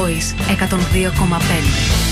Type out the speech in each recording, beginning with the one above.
Voice 102,5.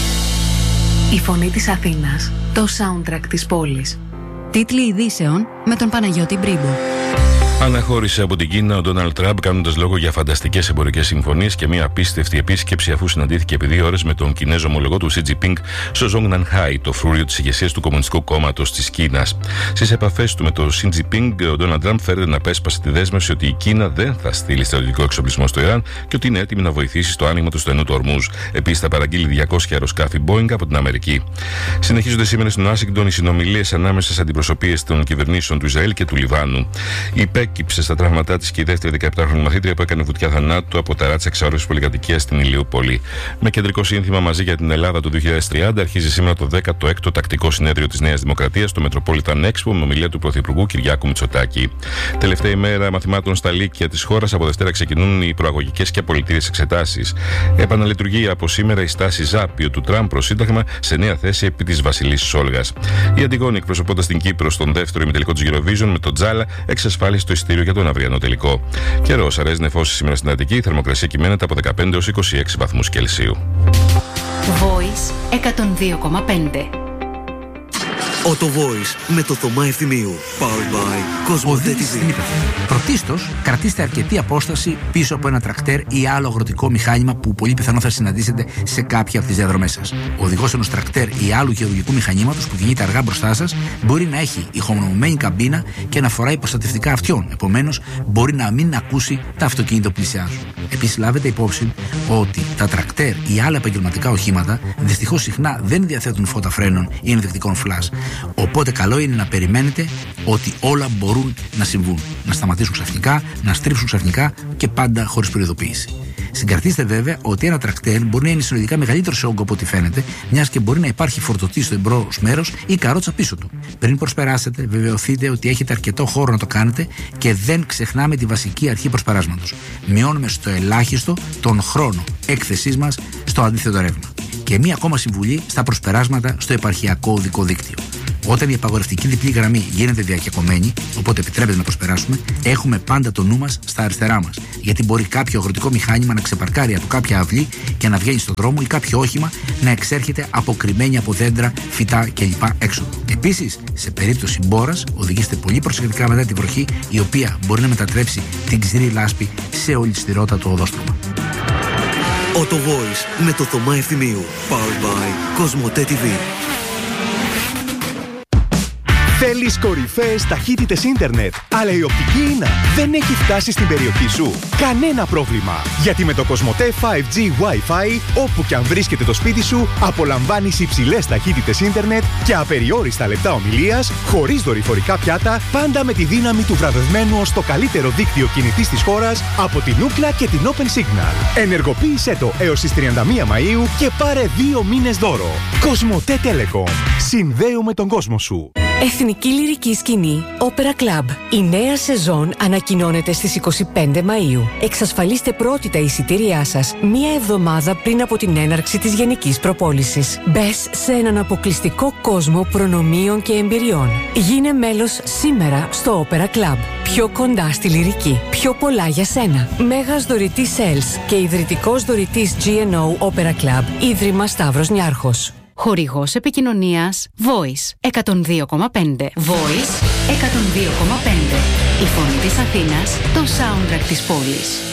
Η φωνή της Αθήνας, το soundtrack της πόλης. Τίτλοι ειδήσεων με τον Παναγιώτη Μπρίμπο. Αναχώρησε από την Κίνα ο Ντόναλντ Τραμπ, κάνοντας λόγο για φανταστικές εμπορικές συμφωνίες και μια απίστευτη επίσκεψη, αφού συναντήθηκε επί 2 ώρες με τον Κινέζο ομολογό του Σι Τζινπίνγκ στο Ζόγνανχάι, το φρούριο της ηγεσίας του Κομμουνιστικού Κόμματος της Κίνας. Στις επαφές του με τον Σι Τζινπίνγκ, ο Ντόναλντ Τραμπ φέρεται να απέσπασε τη δέσμευση ότι η Κίνα δεν θα στείλει στρατιωτικό εξοπλισμό στο Ιράν και ότι είναι έτοιμη να βοηθήσει στο άνοιγμα του στενού του Ορμούζ. Επίσης, θα παραγγείλει 200 αεροσκάφη Boeing από την Αμερική. Συνεχίζονται σήμερα στην Ουάσιγκτον οι συνομιλίες ανάμεσα στις αντιπροσωπείες των κυβερνήσεων του Ισραήλ και του Λιβάνου. Υπέκυψε στα τραύματά της και η δεύτερη 17χρονη μαθήτρια που έκανε βουτιά θανάτου από ταράτσα εξαόρευσης πολυκατοικίας στην Ηλιούπολη. Με κεντρικό σύνθημα «Μαζί για την Ελλάδα» το 2030 αρχίζει σήμερα το 16ο τακτικό συνέδριο της Νέας Δημοκρατίας στο Metropolitan Expo με ομιλία του Πρωθυπουργού Κυριάκου Μητσοτάκη. Τελευταία ημέρα μαθημάτων στα Λύκεια της χώρας. Από Δευτέρα ξεκινούν οι προαγωγικές και απολυτήριες εξετάσεις. Επαναλειτουργεί από σήμερα η στάση Ζάπιο του Τραμπ προς Σύνταγμα σε νέα θέση επί της Βασιλής Όλγας. Η Αντιγόνη, εκπροσωπώντας την Κύπρο στον δεύτερο ημιτελικό της Eurovision με τον Τζάλα, εξασφάλισε το εισιτήριο για τον αυριανό τελικό. Καιρός, αραιές νεφώσεις σήμερα στην Αττική, η θερμοκρασία κυμαίνεται από 15 έως 26 βαθμούς Κελσίου. Voice 102,5. Auto Voice με το Θωμά Ευθυμίου. Powered by Κοσμοτέ TV. Πρωτίστως, κρατήστε αρκετή απόσταση πίσω από ένα τρακτέρ ή άλλο αγροτικό μηχάνημα που πολύ πιθανό θα συναντήσετε σε κάποια από τις διαδρομές σας. Ο οδηγός ενός τρακτέρ ή άλλου γεωλογικού μηχανήματος που κινείται αργά μπροστά σας μπορεί να έχει ηχομονωμένη καμπίνα και να φοράει προστατευτικά αυτιών. Επομένως, μπορεί να μην ακούσει τα αυτοκίνητα που πλησιάζουν. Επίσης, λάβετε υπόψη ότι τα τρακτέρ ή άλλα επαγγελματικά οχήματα δυστυχώς συχνά δεν διαθέτουν φώτα φρένων ή ενδεικτικών φλας. Οπότε καλό είναι να περιμένετε ότι όλα μπορούν να συμβούν. Να σταματήσουν ξαφνικά, να στρίψουν ξαφνικά και πάντα χωρίς προειδοποίηση. Συγκρατήστε βέβαια ότι ένα τρακτέρ μπορεί να είναι συνολικά μεγαλύτερο σε όγκο από ό,τι φαίνεται, μιας και μπορεί να υπάρχει φορτωτή στο εμπρός μέρος ή καρότσα πίσω του. Πριν προσπεράσετε, βεβαιωθείτε ότι έχετε αρκετό χώρο να το κάνετε και δεν ξεχνάμε τη βασική αρχή προσπεράσματος. Μειώνουμε στο ελάχιστο τον χρόνο έκθεσής μας στο αντίθετο ρεύμα. Και μία ακόμα συμβουλή στα προσπεράσματα στο επαρχιακό οδικό δίκτυο. Όταν η απαγορευτική διπλή γραμμή γίνεται διακεκομένη, οπότε επιτρέπεται να προσπεράσουμε, έχουμε πάντα το νου μας στα αριστερά μας. Γιατί μπορεί κάποιο αγροτικό μηχάνημα να ξεπαρκάρει από κάποια αυλή και να βγαίνει στον δρόμο ή κάποιο όχημα να εξέρχεται αποκρυμμένη από δέντρα, φυτά κλπ. Έξω. Επίσης, σε περίπτωση μπόρας, οδηγήστε πολύ προσεκτικά μετά τη βροχή, η οποία μπορεί να μετατρέψει την ξηρή λάσπη σε ολισθηρότατο οδόστρωμα. Auto Voice με το Θωμά Ευθυμίου. Powered by Κοσμοτέ TV. Θέλεις κορυφαίες ταχύτητες ίντερνετ, αλλά η οπτική ίνα δεν έχει φτάσει στην περιοχή σου? Κανένα πρόβλημα, γιατί με το Κοσμοτέ 5G Wi-Fi, όπου και αν βρίσκεται το σπίτι σου, απολαμβάνεις υψηλές ταχύτητες ίντερνετ και απεριόριστα λεπτά ομιλίας, χωρίς δορυφορικά πιάτα, πάντα με τη δύναμη του βραβευμένου ως το καλύτερο δίκτυο κινητής της χώρας από την Ookla και την Open Signal. Ενεργοποίησέ το έως τις 31 Μαΐου και πάρε 2 μήνες δώρο. Κοσμοτέ Telecom. Συνδέουμε τον κόσμο σου. Εθνική Λυρική Σκηνή Opera Club. Η νέα σεζόν ανακοινώνεται στις 25 Μαΐου. Εξασφαλίστε πρώτη τα εισιτήριά σας μία εβδομάδα πριν από την έναρξη της γενικής προπόλησης. Μπες σε έναν αποκλειστικό κόσμο προνομίων και εμπειριών. Γίνε μέλος σήμερα στο Opera Club. Πιο κοντά στη λυρική. Πιο πολλά για σένα. Μέγας δωρητής Sales και ιδρυτικός δωρητής GNO Opera Club. Ίδρυμα Σταύρος Νιάρχος. Χορηγός επικοινωνίας Voice 102,5. Voice 102,5. Η φωνή της Αθήνας, το soundtrack της πόλης.